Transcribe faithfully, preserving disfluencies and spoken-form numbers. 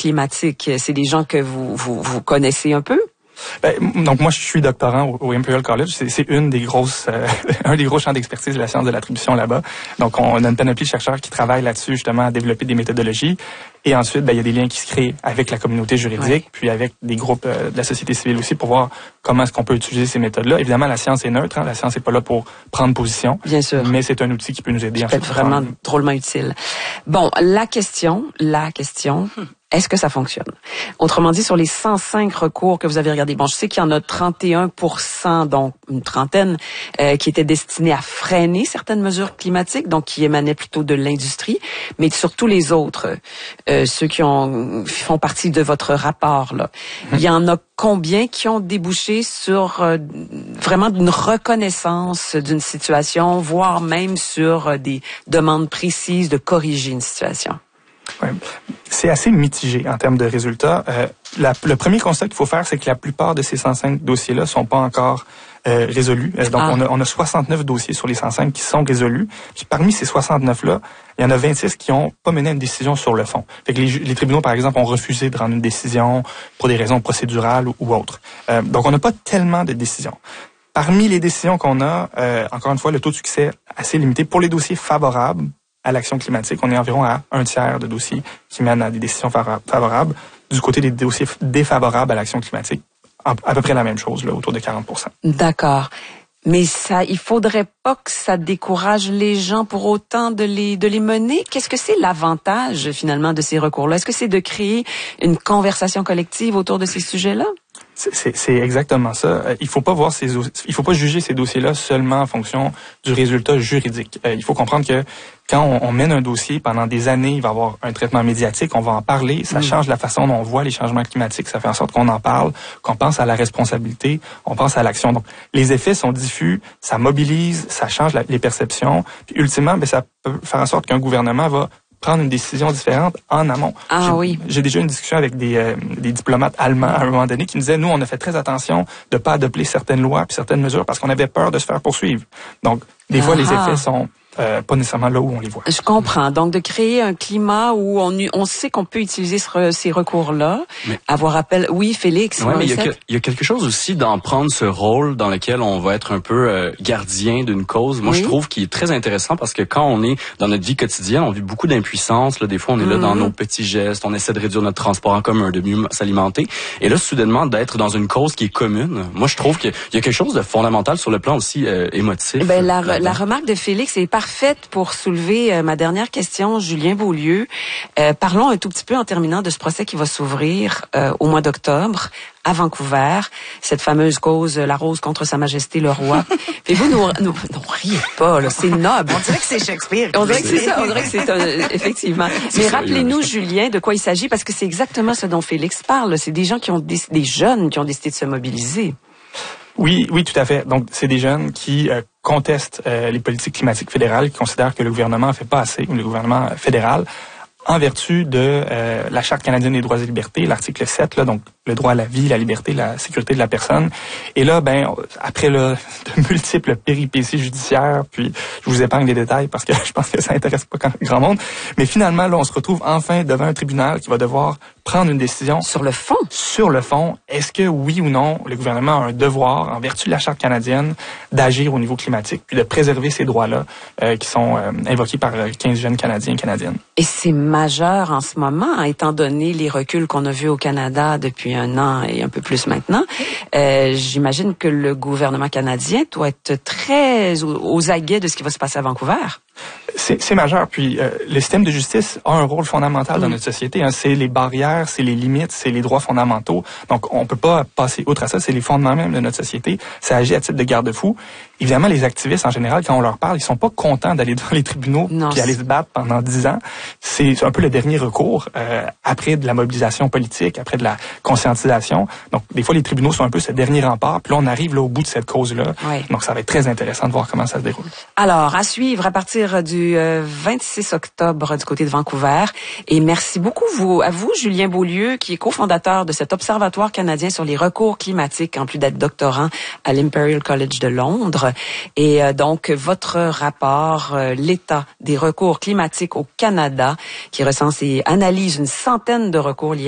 climatique? C'est des gens que vous, vous, vous connaissez un peu? Ben, donc moi je suis doctorant au, au Imperial College, c'est, c'est une des grosses euh, un des gros champs d'expertise de la science de l'attribution là-bas. Donc on a une panoplie de chercheurs qui travaillent là-dessus justement à développer des méthodologies et ensuite ben il y a des liens qui se créent avec la communauté juridique, oui. puis avec des groupes euh, de la société civile aussi pour voir comment est-ce qu'on peut utiliser ces méthodes-là. Évidemment la science est neutre, hein, la science n'est pas là pour prendre position. Bien sûr. Mais c'est un outil qui peut nous aider. Qui peut être vraiment prendre... drôlement utile. Bon, la question, la question. Est-ce que ça fonctionne? Autrement dit, sur les cent cinq recours que vous avez regardés, bon, je sais qu'il y en a trente et un pour cent, donc une trentaine, euh, qui étaient destinés à freiner certaines mesures climatiques, donc qui émanaient plutôt de l'industrie, mais surtout les autres, euh, ceux qui ont font partie de votre rapport, là. Mmh. Il y en a combien qui ont débouché sur euh, vraiment une reconnaissance d'une situation, voire même sur euh, des demandes précises de corriger une situation? Ouais. C'est assez mitigé en termes de résultats. Euh, la, le premier constat qu'il faut faire, c'est que la plupart de ces cent cinq dossiers-là sont pas encore euh, résolus. Euh, donc, ah. on, a, on a soixante-neuf dossiers sur les cent cinq qui sont résolus. Puis parmi ces soixante-neuf-là, il y en a vingt-six qui ont pas mené à une décision sur le fond. Fait que les, les tribunaux, par exemple, ont refusé de rendre une décision pour des raisons procédurales ou, ou autres. Euh, donc, on n'a pas tellement de décisions. Parmi les décisions qu'on a, euh, encore une fois, le taux de succès est assez limité. Pour les dossiers favorables à l'action climatique, on est environ à un tiers de dossiers qui mènent à des décisions favorables. Du côté des dossiers défavorables à l'action climatique, à peu près la même chose, là, autour de quarante pour cent. D'accord. Mais ça, il faudrait pas que ça décourage les gens pour autant de les de les mener. Qu'est-ce que c'est l'avantage finalement de ces recours-là? Est-ce que c'est de créer une conversation collective autour de ces sujets-là? C'est, c'est exactement ça. Il faut pas voir ces, il faut pas juger ces dossiers-là seulement en fonction du résultat juridique. Il faut comprendre que quand on, on mène un dossier pendant des années, il va y avoir un traitement médiatique, on va en parler, ça mmh. change la façon dont on voit les changements climatiques, ça fait en sorte qu'on en parle, qu'on pense à la responsabilité, on pense à l'action. Donc, les effets sont diffus, ça mobilise, ça change la, les perceptions, puis ultimement, ben, ça peut faire en sorte qu'un gouvernement va prendre une décision différente en amont. Ah j'ai, oui. J'ai déjà eu une discussion avec des, euh, des diplomates allemands à un moment donné qui me disaient, nous, on a fait très attention de pas adopter certaines lois puis certaines mesures parce qu'on avait peur de se faire poursuivre. Donc, des ah. fois, les effets sont euh, pas nécessairement là où on les voit. Je comprends. Donc, de créer un climat où on, on sait qu'on peut utiliser ce, ces recours-là, mais, avoir appel. Oui, Félix. Oui, mais il y, a que, il y a quelque chose aussi d'en prendre ce rôle dans lequel on va être un peu euh, gardien d'une cause. Moi, oui. je trouve qu'il est très intéressant parce que quand on est dans notre vie quotidienne, on vit beaucoup d'impuissance. Là, des fois, on est là mmh. dans nos petits gestes, on essaie de réduire notre transport en commun, de mieux s'alimenter. Et là, soudainement, d'être dans une cause qui est commune, moi, je trouve qu'il y a quelque chose de fondamental sur le plan aussi euh, émotif. Ben, la, la remarque de Félix est parfaite pour soulever euh, ma dernière question, Julien Beaulieu. Euh, parlons un tout petit peu en terminant de ce procès qui va s'ouvrir euh, au mois d'octobre à Vancouver, cette fameuse cause La Rose contre Sa Majesté le Roi. Et vous, nous, nous, nous riez pas, là, c'est noble. On dirait que c'est Shakespeare. On dirait que c'est ça, on dirait que c'est euh, effectivement. Mais rappelez-nous, Julien, de quoi il s'agit, parce que c'est exactement ce dont Félix parle. C'est des gens qui ont des, des jeunes qui ont décidé de se mobiliser. Oui, oui, tout à fait. Donc, c'est des jeunes qui euh, contestent euh, les politiques climatiques fédérales, qui considèrent que le gouvernement ne fait pas assez, ou le gouvernement fédéral, en vertu de euh, la Charte canadienne des droits et libertés, l'article sept, là, donc le droit à la vie, la liberté, la sécurité de la personne. Et là, ben, après là, de multiples péripéties judiciaires, puis je vous épargne les détails parce que je pense que ça intéresse pas grand monde, mais finalement, là, on se retrouve enfin devant un tribunal qui va devoir prendre une décision. Sur le fond? Sur le fond. Est-ce que, oui ou non, le gouvernement a un devoir, en vertu de la Charte canadienne, d'agir au niveau climatique, puis de préserver ces droits-là euh, qui sont euh, invoqués par quinze jeunes Canadiens et Canadiennes. Et c'est majeur en ce moment, étant donné les reculs qu'on a vus au Canada depuis un an et un peu plus maintenant. Euh, j'imagine que le gouvernement canadien doit être très aux, aux aguets de ce qui va se passer à Vancouver. C'est, c'est majeur. Puis euh, le système de justice a un rôle fondamental dans notre société. Hein. C'est les barrières, c'est les limites, c'est les droits fondamentaux. Donc, on peut pas passer outre à ça. C'est les fondements même de notre société. Ça agit à titre de garde-fou. Évidemment, les activistes, en général, quand on leur parle, ils sont pas contents d'aller devant les tribunaux puis aller se battre pendant dix ans. C'est un peu le dernier recours euh, après de la mobilisation politique, après de la conscientisation. Donc, des fois, les tribunaux sont un peu ce dernier rempart. Puis là, on arrive là au bout de cette cause-là. Oui. Donc, ça va être très intéressant de voir comment ça se déroule. Alors, à suivre à partir du euh, vingt-six octobre du côté de Vancouver. Et merci beaucoup vous, à vous, Julien Beaulieu, qui est cofondateur de cet Observatoire canadien sur les recours climatiques, en plus d'être doctorant à l'Imperial College de Londres. Et euh, donc, votre rapport, euh, l'état des recours climatiques au Canada, qui recense et analyse une centaine de recours liés